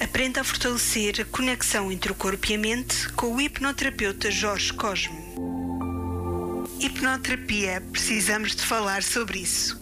Aprenda a fortalecer a conexão entre o corpo e a mente com o hipnoterapeuta Jorge Cosme. Hipnoterapia, precisamos de falar sobre isso.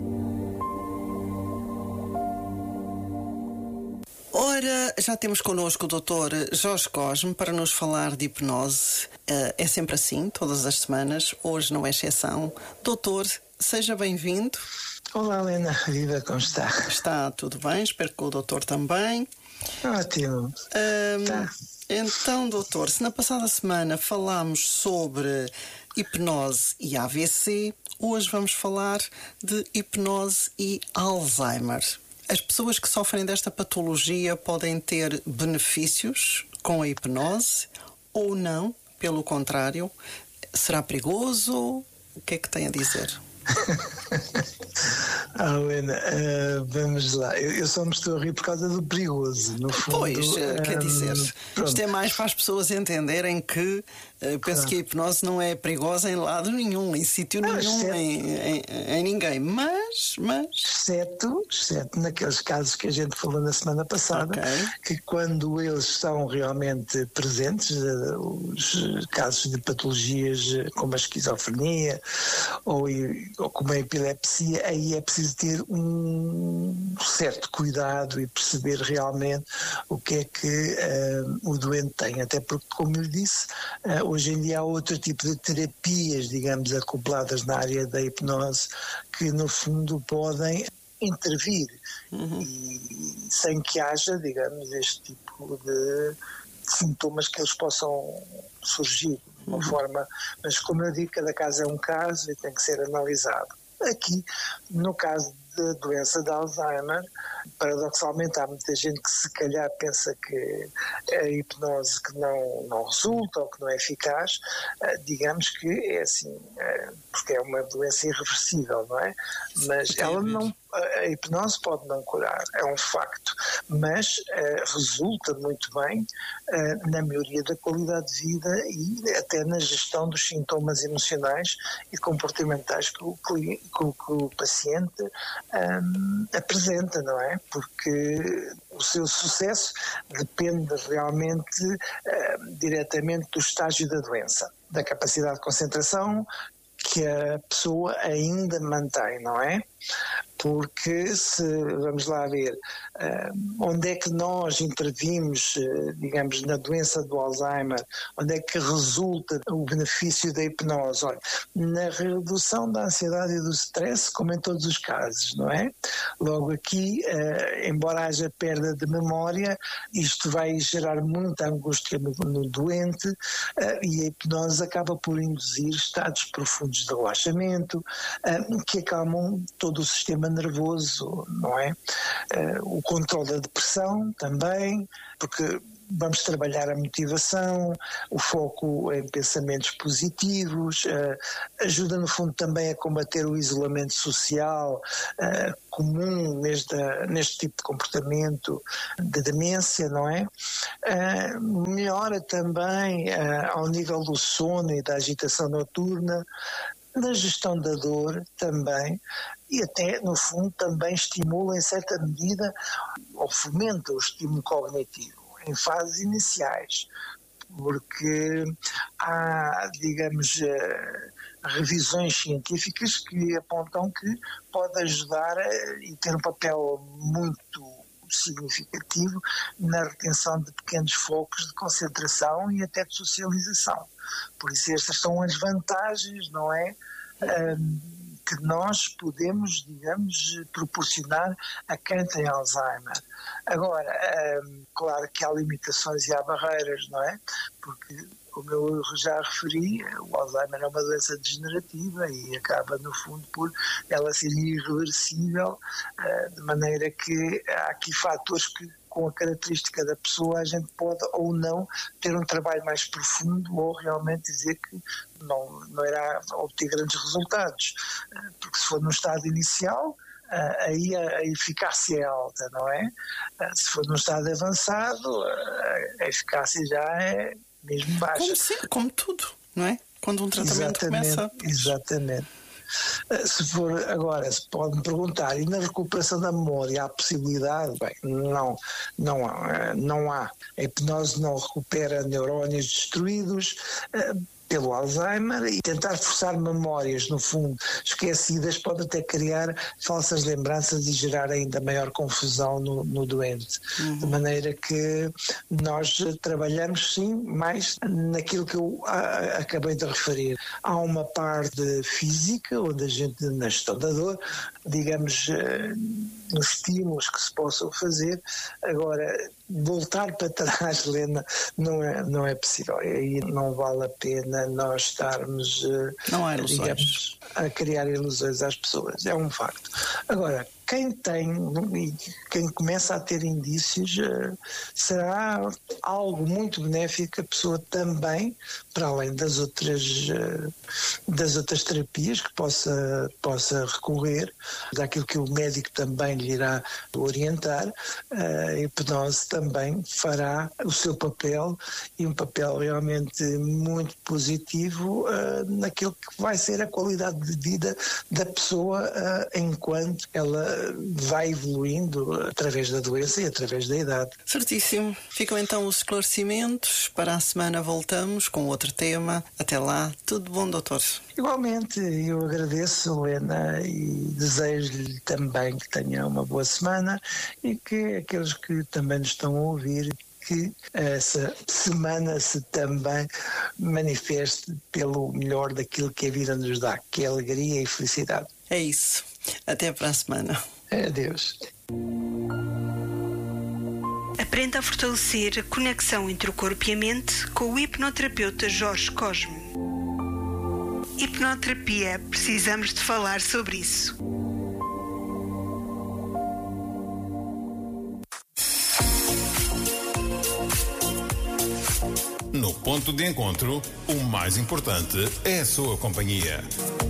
Ora, já temos connosco o Dr. Jorge Cosme para nos falar de hipnose. É sempre assim, todas as semanas, hoje não é exceção. Doutor, seja bem-vindo. Olá, Helena, viva, como está? Está tudo bem, espero que o doutor também. Ótimo. Tá. Então, doutor, se na passada semana falámos sobre hipnose e AVC, hoje vamos falar de hipnose e Alzheimer. As pessoas que sofrem desta patologia podem ter benefícios com a hipnose ou não, pelo contrário. Será perigoso? O que é que tem a dizer? Helena, vamos lá. Eu só me estou a rir por causa do perigoso, no fundo. Pois, quer dizer, pronto. Isto é mais para as pessoas entenderem que penso que a hipnose não é perigosa em lado nenhum, em sítio nenhum, em ninguém, mas... Exceto naqueles casos que a gente falou na semana passada, que quando eles estão realmente presentes, os casos de patologias como a esquizofrenia ou como a epilepsia, aí é preciso ter um certo cuidado e perceber realmente o que é que o doente tem, até porque, como eu disse, hoje em dia há outro tipo de terapias, digamos, acopladas na área da hipnose, que no fundo podem intervir e sem que haja, digamos, este tipo de sintomas que eles possam surgir de uma forma, mas como eu digo, cada caso é um caso e tem que ser analisado. Aqui, no caso da doença de Alzheimer, paradoxalmente há muita gente que se calhar pensa que a hipnose que não resulta ou que não é eficaz, digamos que é assim, porque é uma doença irreversível, não é? Mas ela não, a hipnose pode não curar, é um facto, mas resulta muito bem na melhoria da qualidade de vida e até na gestão dos sintomas emocionais e comportamentais que o paciente apresenta, não é? Porque o seu sucesso depende realmente diretamente do estágio da doença, da capacidade de concentração que a pessoa ainda mantém, não é? Porque se, vamos lá ver, onde é que nós intervimos, digamos, na doença do Alzheimer, onde é que resulta o benefício da hipnose? Olha, na redução da ansiedade e do stress, como em todos os casos, não é? Logo aqui, embora haja perda de memória, isto vai gerar muita angústia no doente e a hipnose acaba por induzir estados profundos de relaxamento que acalmam todo o sistema nervoso, não é? O controle da depressão também, porque vamos trabalhar a motivação, o foco em pensamentos positivos, ajuda no fundo também a combater o isolamento social comum neste tipo de comportamento de demência, não é? Melhora também ao nível do sono e da agitação noturna, na gestão da dor também, e até, no fundo, também estimula em certa medida ou fomenta o estímulo cognitivo em fases iniciais, porque há, digamos, revisões científicas que apontam que pode ajudar e ter um papel muito significativo na retenção de pequenos focos de concentração e até de socialização. Por isso estas são as vantagens, não é? Que nós podemos, digamos, proporcionar a quem tem Alzheimer. Agora, claro que há limitações e há barreiras, não é? Porque, como eu já referi, o Alzheimer é uma doença degenerativa e acaba, no fundo, por ela ser irreversível, de maneira que há aqui fatores que, com a característica da pessoa, a gente pode ou não ter um trabalho mais profundo ou realmente dizer que não irá obter grandes resultados. Porque se for no estado inicial, aí a eficácia é alta, não é? Se for no estado avançado, a eficácia já é mesmo baixa. Como tudo, não é? Quando um tratamento começa... Exatamente. Se for agora, se pode-me perguntar, e na recuperação da memória há possibilidade? Bem, não há. A hipnose não recupera neurónios destruídos pelo Alzheimer, e tentar forçar memórias, no fundo, esquecidas, pode até criar falsas lembranças e gerar ainda maior confusão no doente. De maneira que nós trabalhamos, sim, mais naquilo que eu acabei de referir. Há uma parte física, onde a gente, na gestão da dor, digamos, nos estímulos que se possam fazer. Agora, voltar para trás, Lena, não é possível. E aí não vale a pena nós estarmos, digamos, a criar ilusões às pessoas. É um facto. Agora, quem começa a ter indícios, será algo muito benéfico que a pessoa também, para além das outras terapias que possa recorrer, daquilo que o médico também lhe irá orientar, a hipnose também fará o seu papel, e um papel realmente muito positivo naquilo que vai ser a qualidade de vida da pessoa enquanto ela vai evoluindo através da doença e através da idade. Certíssimo. Ficam então os esclarecimentos. Para a semana voltamos com outro tema. Até lá, tudo bom, doutor? Igualmente, eu agradeço, Helena, e desejo-lhe também que tenha uma boa semana, e que aqueles que também nos estão a ouvir, que essa semana se também manifeste pelo melhor daquilo que a vida nos dá, que é alegria e felicidade. É isso. Até para a semana. Adeus. Aprenda a fortalecer a conexão entre o corpo e a mente com o hipnoterapeuta Jorge Cosme. Hipnoterapia, precisamos de falar sobre isso. No ponto de encontro, o mais importante é a sua companhia.